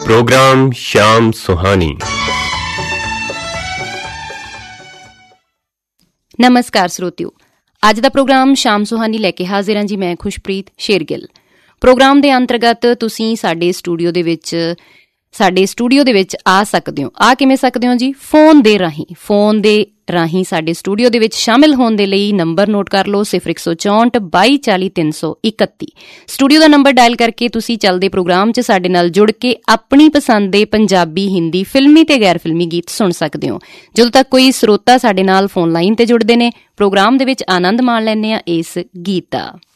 Programme शाम सुहानी। ਨਮਸਕਾਰ ਸਰੋਤਿਓ, ਅੱਜ ਦਾ ਪ੍ਰੋਗਰਾਮ ਸ਼ਾਮ ਸੁਹਾਨੀ ਲੈ ਕੇ ਹਾਜ਼ਰ ਹਾਂ ਜੀ। ਮੈਂ ਖੁਸ਼ਪ੍ਰੀਤ ਸ਼ੇਰਗਿੱਲ। ਪ੍ਰੋਗਰਾਮ ਦੇ ਅੰਤਰਗਤ ਤੁਸੀਂ ਸਾਡੇ ਸਟੂਡੀਓ ਦੇ ਵਿੱਚ ਆ ਸਕਦੇ ਹੋ। ਆ ਕਿਵੇਂ ਸਕਦੇ ਹੋ ਜੀ? ਫੋਨ ਦੇ ਰਾਹੀਂ ਸਾਡੇ ਸਟੂਡੀਓ ਦੇ ਵਿੱਚ ਸ਼ਾਮਿਲ ਹੋਣ ਦੇ ਲਈ ਨੰਬਰ ਨੋਟ ਕਰ ਲਓ, 0164 2240 331। ਸਟੂਡੀਓ ਦਾ ਨੰਬਰ ਡਾਇਲ ਕਰਕੇ ਤੁਸੀਂ ਚੱਲਦੇ ਪ੍ਰੋਗਰਾਮ 'ਚ ਸਾਡੇ ਨਾਲ ਜੁੜ ਕੇ ਆਪਣੀ ਪਸੰਦ ਦੇ ਪੰਜਾਬੀ, ਹਿੰਦੀ, ਫਿਲਮੀ ਤੇ ਗੈਰ ਫਿਲਮੀ ਗੀਤ ਸੁਣ ਸਕਦੇ ਹੋ। ਜਦੋਂ ਤੱਕ ਕੋਈ ਸਰੋਤਾ ਸਾਡੇ ਨਾਲ ਫੋਨ ਲਾਈਨ ਤੇ ਜੁੜਦੇ ਨੇ, ਪ੍ਰੋਗਰਾਮ ਦੇ ਵਿੱਚ ਆਨੰਦ ਮਾਣ ਲੈਂਦੇ ਆ ਇਸ ਗੀਤ ਦਾ।